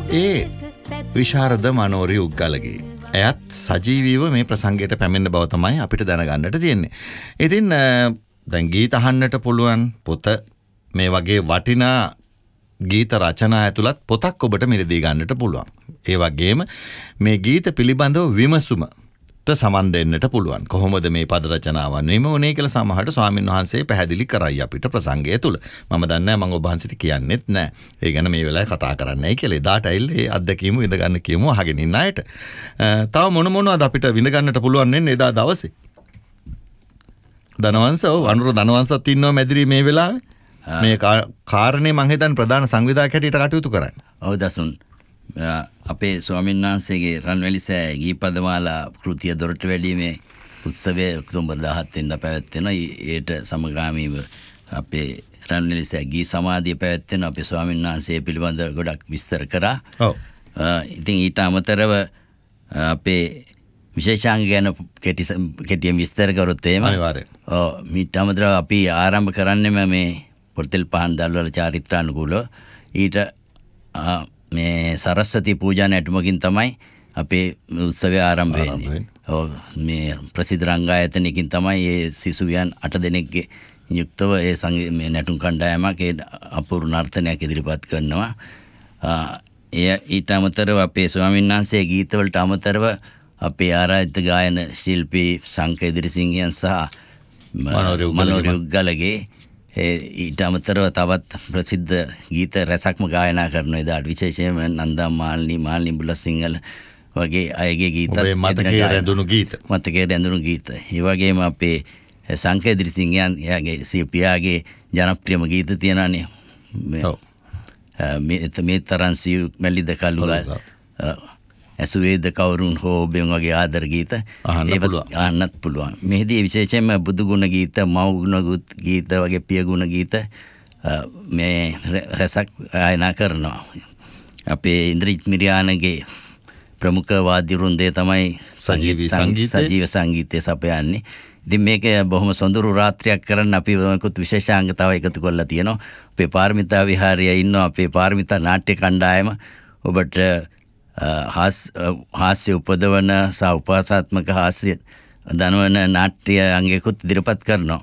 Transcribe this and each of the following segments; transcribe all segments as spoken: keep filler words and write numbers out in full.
ඒ විශාරද මනෝරි උග්ගලගේ එයත් සජීවීව මේ ප්‍රසංගයට පැමිණෙන බව තමයි අපිට දැනගන්නට තියෙන්නේ. ඉතින් දැන් ගීත අහන්නට පුළුවන් පොත මේ වගේ වටිනා ගීත රචනා ඇතුළත් පොතක් ඔබට මිලදී ගන්නට පුළුවන්. ඒ වගේම මේ ගීත පිළිබඳව විමසුම සමන් දෙන්නට පුළුවන්. කොහොමද මේ පද රචනාවන් මෙහෙම උනේ කියලා සමහරට ස්වාමින් වහන්සේ පැහැදිලි කරයි අපිට ප්‍රසංගය තුල. මම දන්නේ නැහැ මම ඔබ වහන්සේට කියන්නෙත් නැහැ. ඒ ගැන මේ වෙලාවේ කතා කරන්නයි කියලා. එදාට ඇවිල්ලා ඒ අත්දැකීම විඳ ගන්න කියමු අහගෙන ඉන්න අයට. තව මොන මොනවද අපිට විඳ ගන්නට පුළුවන් වෙන්නේ එදා දවසේ? ධනවංශ ඔව් අනුර ධනවංශත් ඉන්නවා මැදිරි මේ වෙලාවේ. මේ කාරණේ මං හිතන්නේ ප්‍රධාන සංවිධායක හැටියට කටයුතු කරන්නේ. ඔව් දසුන් අපේ ස්වාමීන් වහන්සේගේ රන්වැලි සෑය ගීපදමාලා කෘතිය දොරට වැඩීමේ උත්සවය ඔක්තෝබර් දහහත් වෙනිදා පැවැත්වෙනවා. ඊට සමගාමීව අපේ රන්වැලි සෑය ගී සමාධිය පැවැත්වෙනවා. අපේ ස්වාමීන් වහන්සේ පිළිබඳ ගොඩක් විස්තර කරා. ඔව්. ඉතින් ඊට අමතරව අපේ විශේෂාංග ගැන කෙටි කෙටියෙන් විස්තර කරොත් එහෙම අනිවාර්යයෙන්. ඔව්. ඊට අමතරව අපි ආරම්භ කරන්නේම මේ පොර්තෙල් පහන් දල්වල චාරිත්‍රානුකූලව ඊට මේ සරස්වති පූජා නැටුමකින් තමයි අපේ උත්සවය ආරම්භ වෙන්නේ. ඔව් මේ ප්‍රසිද්ධ රංගායතනයකින් තමයි මේ සිසුවියන් අට දෙනෙක්ගේ යුක්තව ඒ සංගීත මේ නැටුම් කණ්ඩායමක් ඒ අපූර්ව නර්තනයක් ඉදිරිපත් කරනවා. එය ඊට අමතරව අපේ ස්වාමීන් වහන්සේ ගීතවලට අමතරව අපේ ආරාධිත ගායන ශිල්පී සංක ඉදිරිසිංහයන් සහ මනෝරි උග්ගලගේ ඊට අමතරව තවත් ප්‍රසිද්ධ ගීත රැසක්ම ගායනා කරන එදාට විශේෂයෙන්ම නන්දා මාල්නී මාල්නී බුලසිංහල වගේ අයගේ ගීත මතකයේ රැඳුණු ගීත මතකයේ රැඳුණු ගීත. ඒ වගේම අපේ සංක ඉදිරිසිංහයන් එයාගේ සියපියාගේ ජනප්‍රියම ගීත තියෙනවානේ. මේ මේ තරම් සියු මැලිද කළුගල් ඇසුවේද කවුරුන් හෝ ඔබෙන් වගේ ආදර ගීත අහන්නත් පුළුවන්. මෙහිදී විශේෂයෙන්ම බුදුගුණ ගීත, මව්ගුණ ගීත වගේ පියගුණ ගීත මේ රසක් ආයනා කරනවා. අපේ ඉන්ද්‍රිත් මිරියානගේ ප්‍රමුඛ වාද්‍ය වෘන්දය තමයි සජීව සංගීතය සපයන්නේ. ඉතින් මේක බොහොම සොඳුරු රාත්‍රියක් කරන්න අපි මොකුත් විශේෂාංග තව එකතු කරලා තියෙනවා. අපේ පාරමිතා විහාරයේ ඉන්නවා අපේ පාරමිතා නාට්‍ය කණ්ඩායම ඔබට හාස්‍ය උපදවන සහ උපාසාත්මක හාස්‍ය දනවන නාට්‍ය අංගයකුත් ඉදිරිපත් කරනවා.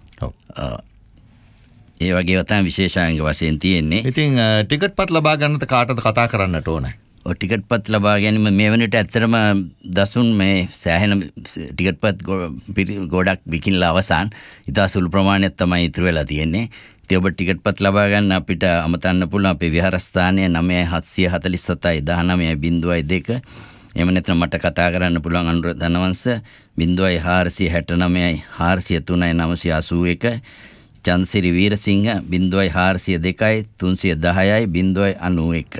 ඒ වගේ තමයි විශේෂාංග වශයෙන් තියෙන්නේ. ඉතින් ටිකට් පත් ලබා ගන්නත් කාටද කතා කරන්නට ඕනේ? ඔය ටිකට් පත් ලබා ගැනීම මේ වෙනට ඇත්තටම දසුන් මේ සෑහෙන ටිකට් පත් ගොඩක් විකිණලා අවසන්. ඉතා සුළු ප්‍රමාණයක් තමයි ඉතුරු වෙලා තියෙන්නේ. ඉතින් ඔබ ටිකට් පත් ලබා ගන්න අපිට අමතන්න පුළුවන් අපේ විහාරස්ථානය නවය හත්සිය හතළිස් සතයි දහනවය බිංදුවයි දෙක. එහෙම නැත්නම් මට කතා කරන්න පුළුවන් අනුර ධනවංශ බිංදුවයි හාරසිය හැටනවයයි හාරසිය තුනයි නවසිය අසූ එක. චන්සිරි වීරසිංහ බිංදුවයි හාරසිය දෙකයි තුන්සිය දහයයි බිංදුවයි අනූ එක.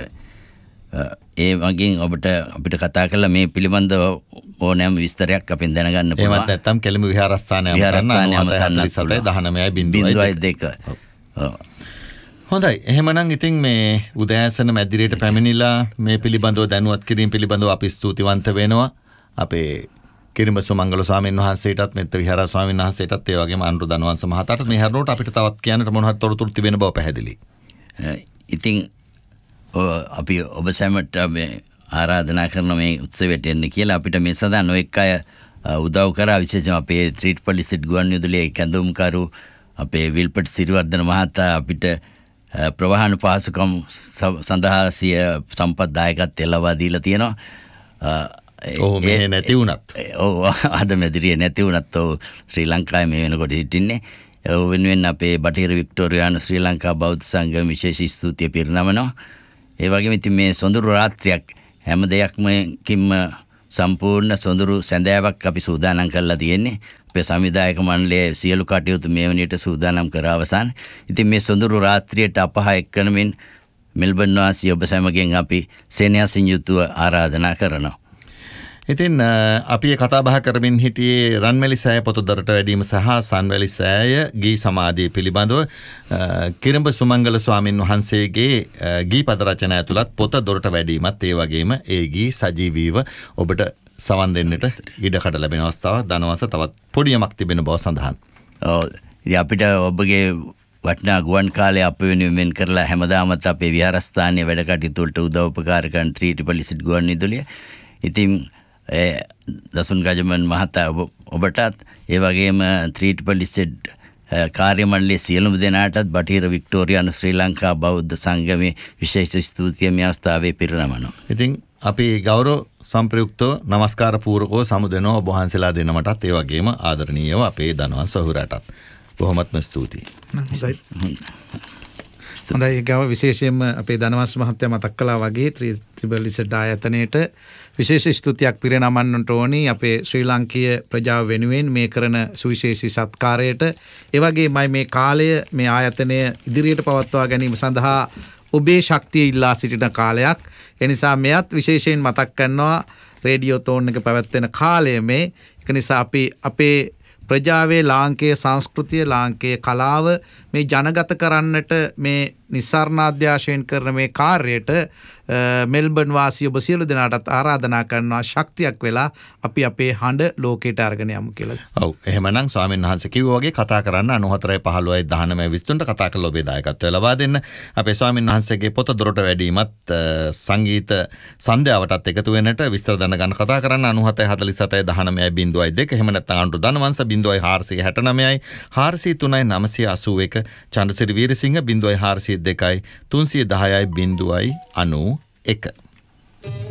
ඒ වගේ ඔබට අපිට කතා කරලා මේ පිළිබඳව ඕනෑම විස්තරයක් අපෙන් දැනගන්න පුළුවන්. එහෙමත් නැත්නම් කෙලිම විහාරස්ථානය අමතන්න දහනවයයි බිංදුවයි දෙක. හොඳයි. එහෙමනම් ඉතින් මේ උදෑසන මැදිරියට පැමිණිලා මේ පිළිබඳව දැනුවත් කිරීම පිළිබඳව අපි ස්තුතිවන්ත වෙනවා. අපේ කිරිඹ සුමංගල ස්වාමීන් වහන්සේටත් මෙත්ත විහාර ස්වාමීන් වහන්සේටත් ඒ වගේම අනුර ධනවංශ මහතාටත් මේ හැරනකොට අපිට තවත් කියන්නට මොන හරි තොරතුරු තිබෙන බව පැහැදිලි. ඉතින් අපි ඔබ සැමට මේ ආරාධනා කරන මේ උත්සවයට එන්න කියලා අපිට මේ සදා නොඑක් අය උදව් කරා. විශේෂයෙන් අපේ ත්‍රිපලි සිට ගුවන් විදුලියේ කැඳවුම්කරු අපේ විල්පට් සිරිවර්ධන මහතා අපිට ප්‍රවාහන පහසුකම් සඳහා සිය සම්පත් දායකත්වය ලබා දීලා තියෙනවා. ඔව් මේ නැති වුණත් ඔව් අද මෙදිරියේ නැති වුණත් ඔව් ශ්‍රී ලංකාවේ මේ වෙනකොට හිටින්නේ. ඔව් වෙනුවෙන් අපේ බටහිර වික්ටෝරියානු ශ්‍රී ලංකා බෞද්ධ සංගම විශේෂ ස්තුතිය පිරිනමනවා. ඒ වගේම ඉතින් මේ සොඳුරු රාත්‍රියක් හැම දෙයක්ම කිම්ම සම්පූර්ණ සොඳුරු සැඳෑවක් අපි සූදානම් කරලා තියෙන්නේ. අපේ සංවිධායක මණ්ඩලයේ සියලු කටයුතු මේ වෙනියට සූදානම් කර අවසන්. ඉතින් මේ සොඳුරු රාත්‍රියට අපහ එක්කනමින් මෙල්බන් වාසී ඔබ සැමගෙන් අපි සෙනෙහසින් යුතුව ආරාධනා කරනවා. ඉතින් අපි කතා බහ කරමින් හිටියේ රන්වැලි සෑය පොත දොරට වැඩීම සහ සන්වැලි සෑය ගී සමාධිය පිළිබඳව කිරිඹ සුමංගල ස්වාමින් වහන්සේගේ ගී පද රචනා ඇතුළත් පොත දොරට වැඩීමත් ඒ වගේම ඒ ගී සජීවීව ඔබට සවන් දෙන්නට ඉඩකඩ ලැබෙන අවස්ථාවක් ධනවංශ තවත් පොඩි යමක් තිබෙන බව සඳහන්. ඔව්. ඉතින් අපිට ඔබගේ වටිනා ගුවන් කාලය අප වෙනුවෙන් කරලා හැමදාමත් අපේ විහාරස්ථානයේ වැඩ කටයුතු වලට උදව් උපකාර කරන ත්‍රී ට්‍රිපල් සෙට් ගුවන් විදුලිය. ඉතින් දසුන් ගජමන් මහතා ඔබටත් ඒ වගේම ත්‍රී ට්‍රිපල් සෙට් කාර්ය මණ්ඩලයේ සියලුම දෙනාටත් බටහිර වික්ටෝරියානු ශ්‍රී ලංකා බෞද්ධ සංගමේ විශේෂ ස්තුතිය මේ අවස්ථාවේ පිරිනමනවා. ඉතින් අපි ගෞරව සම්ප්‍රයුක්තව නමස්කාර පූර්වකව සමුදෙනවා ඔබ වහන්සේලා දෙනමටත් ඒ වගේම ආදරණීයව අපේ ධනවත් සොහොරටත් බොහොමත්ම ස්තුතියි. හොඳයි ගව විශේෂයෙන්ම අපේ ධනවස් මහත්තයා මතක් කළා වගේ ත්‍රී ට්‍රිපල් සෙට් ආයතනයේට විශේෂ ස්තුතියක් පිරිනමන්නට ඕනි අපේ ශ්‍රී ලාංකීය ප්‍රජාව වෙනුවෙන් මේ කරන සුවිශේෂී සත්කාරයට. ඒ වගේමයි මේ කාලය මේ ආයතනය ඉදිරියට පවත්වා ගැනීම සඳහා ඔබේ ශක්තිය ඉල්ලා සිටින කාලයක්. එනිසා මෙයත් විශේෂයෙන් මතක් කරනවා රේඩියෝ තෝන් එක පැවැත්වෙන කාලය මේ. ඒක නිසා අපි අපේ ප්‍රජාවේ ලාංකේය සංස්කෘතිය ලාංකේය කලාව මේ ජනගත කරන්නට මේ නිස්සාරණාධ්‍යාශයෙන් කරන මේ කාර්යයට මෙල්බන් වාසී ඔබ සියලු දෙනාටත් ආරාධනා කරනවා ශක්තියක් වෙලා අපි අපේ හඬ ලෝකයට අරගෙන යමු කියලා. ඔව් එහෙමනම් ස්වාමීන් වහන්සේ කිව්වා වගේ කතා කරන්න නවය හතර පහළොව දහනවය විස්තුන්ට කතා කරලා ඔබේ දායකත්වය ලබා දෙන්න. අපේ ස්වාමීන් වහන්සේගේ පොත දොරට වැඩිමත් සංගීත සන්ධ්‍යාවටත් එකතු වෙන්නට විස්තර දැනගන්න කතා කරන්න නවය හතර හතළිස් හතයි දහනවය බිංදුවයි දෙක එහෙම නැත්නම් අනුරු ධනවංශ බිංදුවයි හාරසිය හැටනවයයි හාරසිය තුනයි නවසිය අසූ එක චන්ද්‍රසිරි වීරසිංහ බිංදුවයි හාරසිය දෙකයි තුන්සිය දහයයි බිංදුවයි අනූ එක.